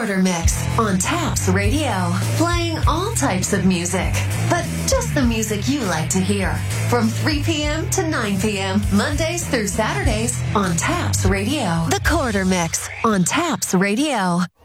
Quarter Mix on Taps Radio. Playing all types of music, but just the music you like to hear. From 3 p.m. to 9 p.m., Mondays through Saturdays on Taps Radio. The Quarter Mix on Taps Radio.